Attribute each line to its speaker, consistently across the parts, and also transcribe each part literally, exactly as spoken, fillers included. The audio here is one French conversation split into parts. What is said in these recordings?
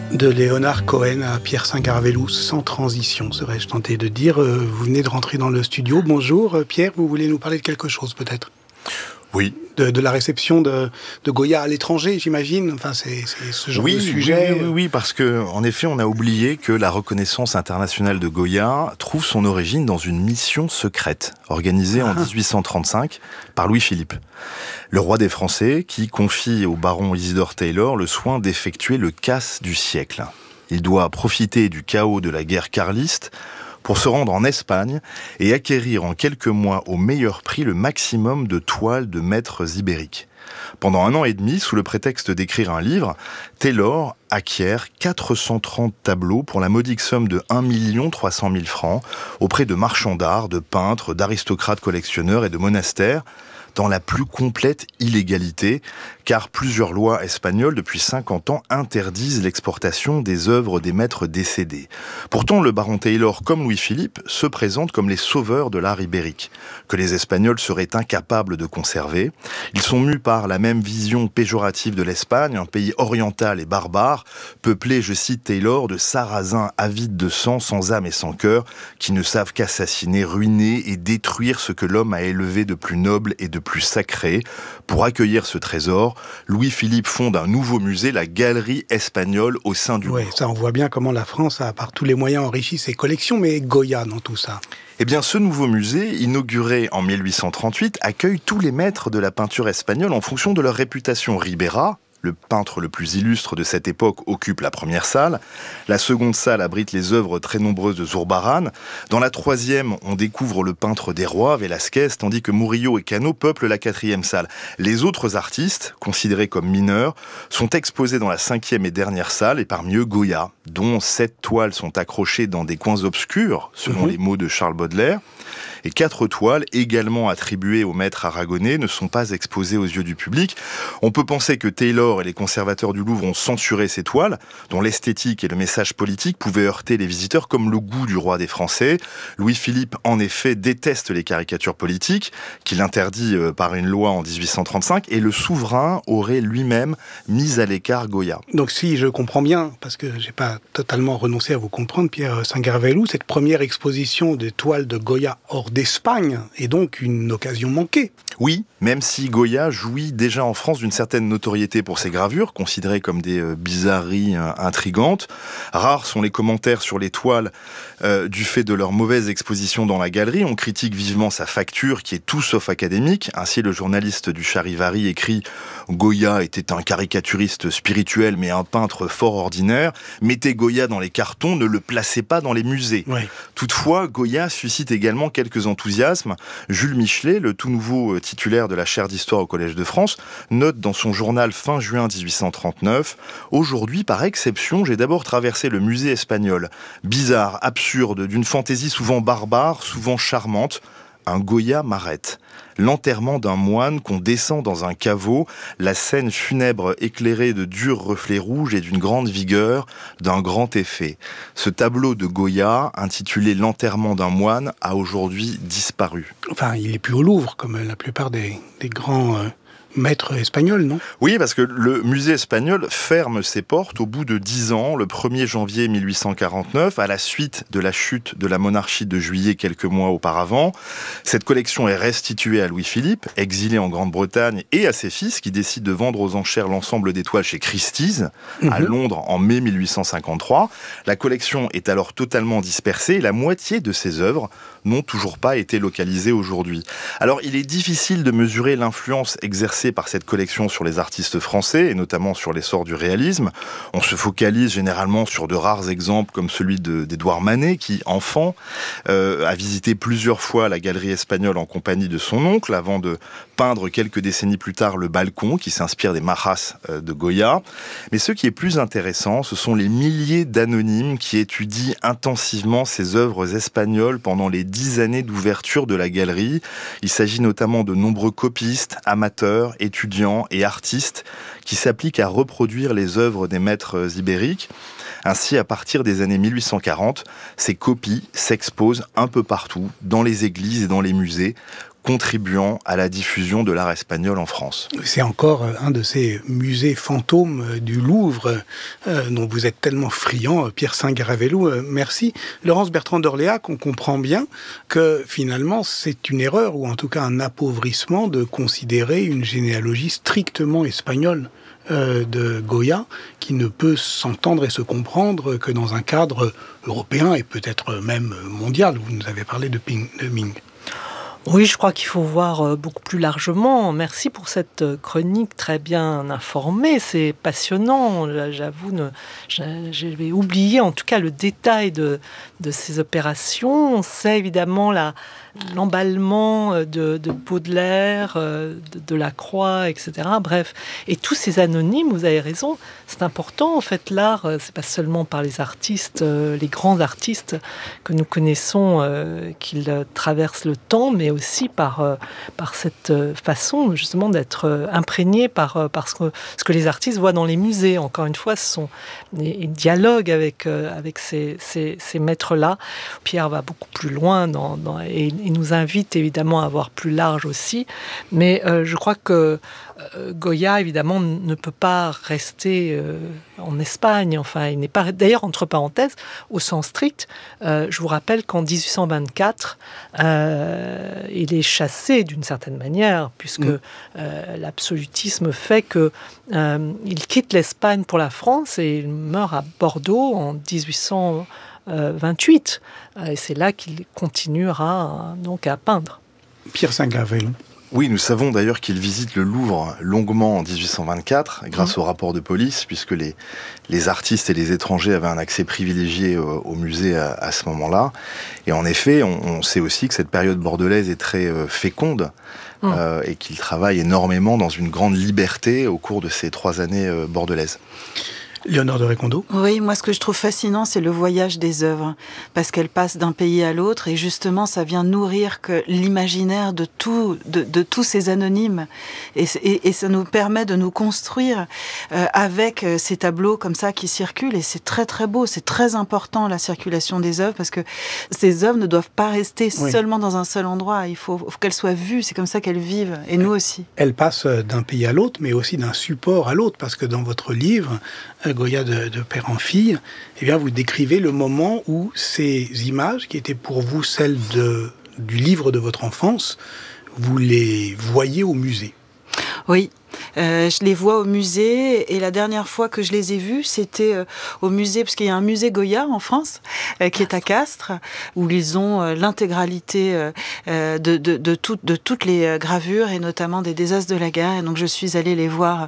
Speaker 1: De Léonard Cohen à Pierre Saint-Garvelou, sans transition, serais-je tenté de dire. Euh, vous venez de rentrer dans le studio. Bonjour Pierre, vous voulez nous parler de quelque chose peut-être ?
Speaker 2: Oui.
Speaker 1: De, de la réception de, de Goya à l'étranger, j'imagine. Enfin, c'est, c'est ce genre
Speaker 2: oui,
Speaker 1: de sujet.
Speaker 2: Oui, oui, oui, oui, parce que en effet, on a oublié que la reconnaissance internationale de Goya trouve son origine dans une mission secrète organisée ah. en dix-huit cent trente-cinq par Louis-Philippe, le roi des Français, qui confie au baron Isidore Taylor le soin d'effectuer le casse du siècle. Il doit profiter du chaos de la guerre carliste pour se rendre en Espagne et acquérir en quelques mois au meilleur prix le maximum de toiles de maîtres ibériques. Pendant un an et demi, sous le prétexte d'écrire un livre, Taylor acquiert quatre cent trente tableaux pour la modique somme de un million trois cent mille francs auprès de marchands d'art, de peintres, d'aristocrates collectionneurs et de monastères, dans la plus complète illégalité, car plusieurs lois espagnoles depuis cinquante ans interdisent l'exportation des œuvres des maîtres décédés. Pourtant, le baron Taylor, comme Louis-Philippe, se présentent comme les sauveurs de l'art ibérique, que les Espagnols seraient incapables de conserver. Ils sont mus par la même vision péjorative de l'Espagne, un pays oriental et barbare, peuplé, je cite Taylor, de sarrasins avides de sang, sans âme et sans cœur, qui ne savent qu'assassiner, ruiner et détruire ce que l'homme a élevé de plus noble et de plus sacré. Pour accueillir ce trésor, Louis-Philippe fonde un nouveau musée, la Galerie espagnole, au sein du Louvre.
Speaker 1: Oui, ça on voit bien comment la France a par tous les moyens enrichi ses collections, mais Goya dans tout ça.
Speaker 2: Eh bien, ce nouveau musée, inauguré en mille huit cent trente-huit, accueille tous les maîtres de la peinture espagnole en fonction de leur réputation. Ribera, le peintre le plus illustre de cette époque, occupe la première salle. La seconde salle abrite les œuvres très nombreuses de Zurbarán. Dans la troisième, on découvre le peintre des rois, Velázquez, tandis que Murillo et Cano peuplent la quatrième salle. Les autres artistes, considérés comme mineurs, sont exposés dans la cinquième et dernière salle, et parmi eux Goya, dont sept toiles sont accrochées dans des coins obscurs, selon mmh. les mots de Charles Baudelaire. Et quatre toiles, également attribuées au maître aragonais, ne sont pas exposées aux yeux du public. On peut penser que Taylor et les conservateurs du Louvre ont censuré ces toiles, dont l'esthétique et le message politique pouvaient heurter les visiteurs comme le goût du roi des Français. Louis-Philippe, en effet, déteste les caricatures politiques, qu'il interdit par une loi en dix-huit cent trente-cinq, et le souverain aurait lui-même mis à l'écart Goya.
Speaker 1: Donc si je comprends bien, parce que j'ai pas totalement renoncé à vous comprendre, Pierre Saint-Garvelou, cette première exposition des toiles de Goya hors d'Espagne est donc une occasion manquée.
Speaker 2: Oui, même si Goya jouit déjà en France d'une certaine notoriété pour ses gravures, considérées comme des euh, bizarreries euh, intrigantes. Rares sont les commentaires sur les toiles euh, du fait de leur mauvaise exposition dans la galerie. On critique vivement sa facture, qui est tout sauf académique. Ainsi, le journaliste du Charivari écrit « Goya était un caricaturiste spirituel, mais un peintre fort ordinaire. Mettez Goya dans les cartons, ne le placez pas dans les musées.
Speaker 1: Oui. »
Speaker 2: Toutefois, Goya suscite également quelques enthousiasmes. Jules Michelet, le tout nouveau titulaire de la chaire d'histoire au Collège de France, note dans son journal fin juin dix-huit cent trente-neuf « Aujourd'hui, par exception, j'ai d'abord traversé le musée espagnol. Bizarre, absurde, d'une fantaisie souvent barbare, souvent charmante. Un Goya m'arrête. L'enterrement d'un moine qu'on descend dans un caveau, la scène funèbre éclairée de durs reflets rouges et d'une grande vigueur, d'un grand effet. Ce tableau de Goya, intitulé L'enterrement d'un moine, a aujourd'hui disparu. »
Speaker 1: Enfin, il n'est plus au Louvre, comme la plupart des, des grands... Euh... maître espagnol, non ?
Speaker 2: Oui, parce que le musée espagnol ferme ses portes au bout de dix ans, le premier janvier mille huit cent quarante-neuf, à la suite de la chute de la monarchie de Juillet quelques mois auparavant. Cette collection est restituée à Louis-Philippe, exilé en Grande-Bretagne, et à ses fils, qui décident de vendre aux enchères l'ensemble des toiles chez Christie's, mmh. à Londres, en mai mille huit cent cinquante-trois. La collection est alors totalement dispersée, et la moitié de ses œuvres n'ont toujours pas été localisées aujourd'hui. Alors, il est difficile de mesurer l'influence exercée par cette collection sur les artistes français, et notamment sur l'essor du réalisme. On se focalise généralement sur de rares exemples comme celui de, d'Édouard Manet, qui, enfant, euh, a visité plusieurs fois la galerie espagnole en compagnie de son oncle, avant de peindre quelques décennies plus tard le balcon, qui s'inspire des Majas euh, de Goya. Mais ce qui est plus intéressant, ce sont les milliers d'anonymes qui étudient intensivement ces œuvres espagnoles pendant les dix années d'ouverture de la galerie. Il s'agit notamment de nombreux copistes, amateurs, étudiants et artistes qui s'appliquent à reproduire les œuvres des maîtres ibériques. Ainsi, à partir des années mille huit cent quarante, ces copies s'exposent un peu partout, dans les églises et dans les musées, contribuant à la diffusion de l'art espagnol en France.
Speaker 1: C'est encore un de ces musées fantômes du Louvre euh, dont vous êtes tellement friand, Pierre Saint-Garavelou. Euh, merci. Laurence Bertrand d'Orléac, on comprend bien que finalement c'est une erreur, ou en tout cas un appauvrissement, de considérer une généalogie strictement espagnole euh, de Goya, qui ne peut s'entendre et se comprendre que dans un cadre européen et peut-être même mondial. Vous nous avez parlé de, Ping, de Ming.
Speaker 3: Oui, je crois qu'il faut voir beaucoup plus largement. Merci pour cette chronique très bien informée. C'est passionnant. J'avoue, ne, j'avais oublié en tout cas le détail de, de ces opérations. On sait évidemment la, l'emballement de, de Baudelaire, de, de Lacroix, et cetera. Bref, et tous ces anonymes, vous avez raison, c'est important. En fait, l'art, c'est pas seulement par les artistes, les grands artistes que nous connaissons, qu'ils traversent le temps, mais aussi par, euh, par cette façon justement d'être imprégné par, par ce, que, ce que les artistes voient dans les musées. Encore une fois, ce sont des, des dialogues avec, euh, avec ces, ces, ces maîtres-là. Pierre va beaucoup plus loin dans, dans, et, et nous invite évidemment à voir plus large aussi. Mais euh, je crois que euh, Goya, évidemment, ne peut pas rester euh, en Espagne. Enfin, il n'est pas... D'ailleurs, entre parenthèses, au sens strict, euh, je vous rappelle qu'en dix-huit cent vingt-quatre, euh, il est chassé d'une certaine manière, puisque mmh. euh, l'absolutisme fait qu'il euh, quitte l'Espagne pour la France et il meurt à Bordeaux en dix-huit cent vingt-huit. Et c'est là qu'il continuera donc à peindre.
Speaker 1: Pierre Saint-Garavelou.
Speaker 2: Oui, nous savons d'ailleurs qu'il visite le Louvre longuement en dix-huit cent vingt-quatre, grâce mmh. au rapport de police, puisque les, les artistes et les étrangers avaient un accès privilégié au, au musée à, à ce moment-là. Et en effet, on, on sait aussi que cette période bordelaise est très euh, féconde, mmh. euh, et qu'il travaille énormément dans une grande liberté au cours de ces trois années euh, bordelaises.
Speaker 1: Léonore de Recondo.
Speaker 4: Oui, moi ce que je trouve fascinant, c'est le voyage des œuvres, parce qu'elles passent d'un pays à l'autre, et justement ça vient nourrir que l'imaginaire de, tout, de, de tous ces anonymes, et, et, et ça nous permet de nous construire euh, avec ces tableaux comme ça qui circulent, et c'est très très beau, c'est très important la circulation des œuvres, parce que ces œuvres ne doivent pas rester oui. seulement dans un seul endroit, il faut, faut qu'elles soient vues, c'est comme ça qu'elles vivent, et nous aussi.
Speaker 1: Elles passent d'un pays à l'autre, mais aussi d'un support à l'autre, parce que dans votre livre, Goya de, de père en fille, eh bien, vous décrivez le moment où ces images, qui étaient pour vous celles de, du livre de votre enfance, vous les voyez au musée.
Speaker 4: Oui. Euh, je les vois au musée, et la dernière fois que je les ai vus, c'était euh, au musée, parce qu'il y a un musée Goya en France, euh, qui est à Castres, où ils ont euh, l'intégralité euh, de, de, de, tout, de toutes les gravures, et notamment des désastres de la guerre. Et donc je suis allée les voir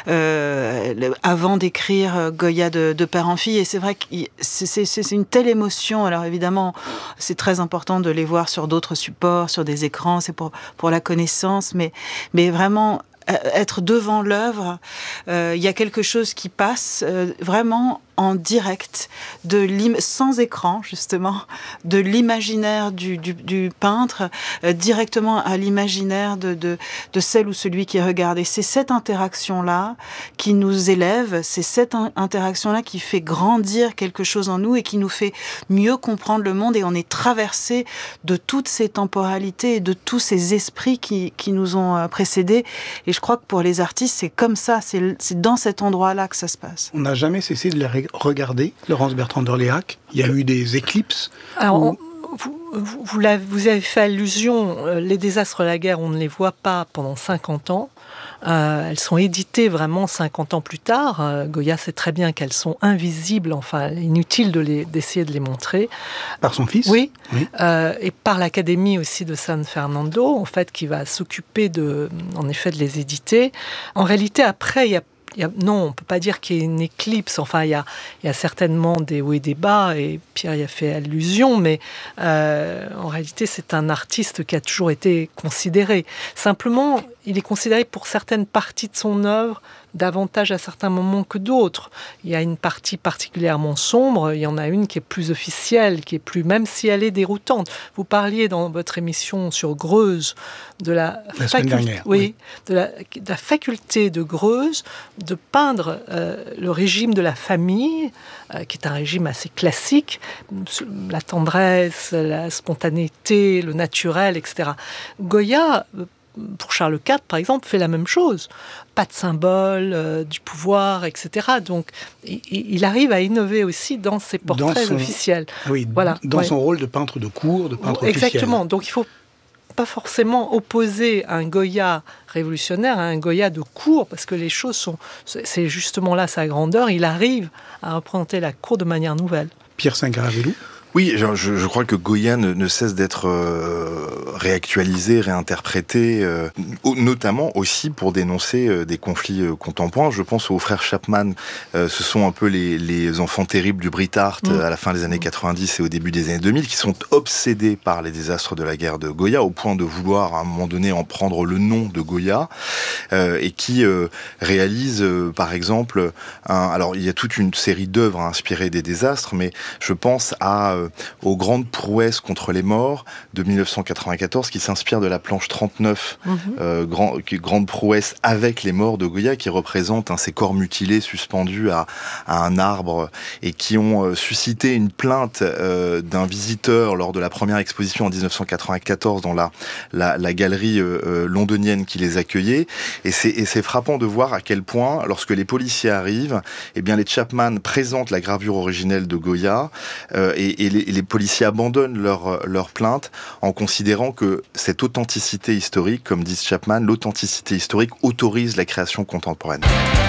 Speaker 4: euh, avant d'écrire Goya de, de père en fille, et c'est vrai que c'est, c'est, c'est une telle émotion. Alors évidemment, c'est très important de les voir sur d'autres supports, sur des écrans, c'est pour, pour la connaissance, mais, mais vraiment... être devant l'œuvre, euh, il y a quelque chose qui passe euh, vraiment en direct, de l'im- sans écran justement, de l'imaginaire du, du, du peintre euh, directement à l'imaginaire de, de, de celle ou celui qui regarde. Et c'est cette interaction-là qui nous élève, c'est cette in- interaction-là qui fait grandir quelque chose en nous et qui nous fait mieux comprendre le monde, et on est traversé de toutes ces temporalités et de tous ces esprits qui, qui nous ont précédés. Et je crois que pour les artistes, c'est comme ça, c'est, c'est dans cet endroit-là que ça se passe.
Speaker 1: On n'a jamais cessé de les ré- regarder, Laurence Bertrand d'Orléac. Il y a eu des éclipses.
Speaker 3: Alors,
Speaker 1: où...
Speaker 3: on, vous, vous, vous, l'avez, vous avez fait allusion, euh, les désastres de la guerre, on ne les voit pas pendant cinquante ans. Euh, elles sont éditées vraiment cinquante ans plus tard. Euh, Goya sait très bien qu'elles sont invisibles, enfin inutile de les, d'essayer de les montrer.
Speaker 1: Par son fils ?
Speaker 3: Oui,
Speaker 1: oui.
Speaker 3: Euh, et par l'Académie aussi de San Fernando, en fait, qui va s'occuper de, en effet, de les éditer. En réalité, après, il y a Il y a, non, on ne peut pas dire qu'il y ait une éclipse. Enfin, il y a, il y a certainement des hauts et des bas, et Pierre y a fait allusion, mais euh, en réalité, c'est un artiste qui a toujours été considéré. Simplement, il est considéré pour certaines parties de son œuvre davantage à certains moments que d'autres. Il y a une partie particulièrement sombre, il y en a une qui est plus officielle, qui est plus, même si elle est déroutante. Vous parliez dans votre émission sur Greuze de la,
Speaker 1: la
Speaker 3: faculté, oui, oui. De, la, de la faculté de Greuze de peindre euh, le régime de la famille, euh, qui est un régime assez classique, la tendresse, la spontanéité, le naturel, et cetera. Goya, pour Charles quatre, par exemple, fait la même chose. Pas de symbole, euh, du pouvoir, et cetera. Donc, il, il arrive à innover aussi dans ses portraits dans son, officiels.
Speaker 1: Oui, voilà. Dans ouais. son rôle de peintre de cour, de peintre
Speaker 3: Exactement.
Speaker 1: officiel.
Speaker 3: Exactement. Donc, il ne faut pas forcément opposer un Goya révolutionnaire à un Goya de cour, parce que les choses sont... C'est justement là sa grandeur. Il arrive à représenter la cour de manière nouvelle.
Speaker 1: Pierre Singaravello.
Speaker 2: Oui, je, je crois que Goya ne, ne cesse d'être euh, réactualisé, réinterprété, euh, notamment aussi pour dénoncer euh, des conflits euh, contemporains. Je pense aux frères Chapman, euh, ce sont un peu les, les enfants terribles du Brit Art mmh. à la fin des années quatre-vingt-dix et au début des années deux mille, qui sont obsédés par les désastres de la guerre de Goya, au point de vouloir à un moment donné en prendre le nom de Goya, euh, et qui euh, réalisent euh, par exemple, un, alors il y a toute une série d'œuvres inspirées des désastres, mais je pense à euh, aux grandes prouesses contre les morts de mille neuf cent quatre-vingt-quatorze, qui s'inspire de la planche trente-neuf, mmh. euh, grand, qui, grande prouesse avec les morts de Goya, qui représentent hein, ces corps mutilés suspendus à, à un arbre, et qui ont euh, suscité une plainte euh, d'un visiteur lors de la première exposition en dix-neuf cent quatre-vingt-quatorze dans la, la, la galerie euh, londonienne qui les accueillait. Et c'est, et c'est frappant de voir à quel point, lorsque les policiers arrivent, eh bien les Chapman présentent la gravure originelle de Goya, euh, et, et les, les policiers abandonnent leur, leur plainte en considérant que cette authenticité historique, comme dit Chapman, l'authenticité historique autorise la création contemporaine.